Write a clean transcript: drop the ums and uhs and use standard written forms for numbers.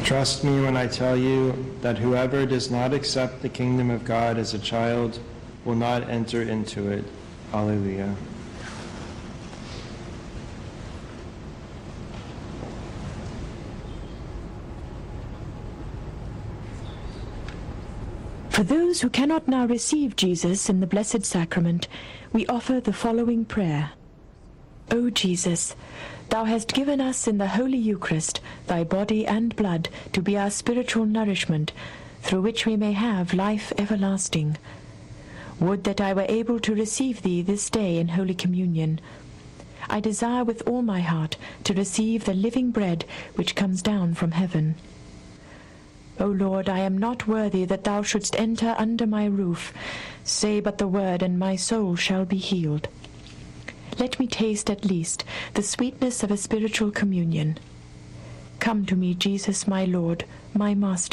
Trust me when I tell you that whoever does not accept the kingdom of God as a child will not enter into it. Alleluia. For those who cannot now receive Jesus in the Blessed Sacrament, we offer the following prayer. O Jesus, Thou hast given us in the Holy Eucharist Thy body and blood to be our spiritual nourishment, through which we may have life everlasting. Would that I were able to receive Thee this day in Holy Communion. I desire with all my heart to receive the living bread which comes down from heaven. O Lord, I am not worthy that Thou shouldst enter under my roof. Say but the word, and my soul shall be healed. Let me taste at least the sweetness of a spiritual communion. Come to me, Jesus, my Lord, my Master.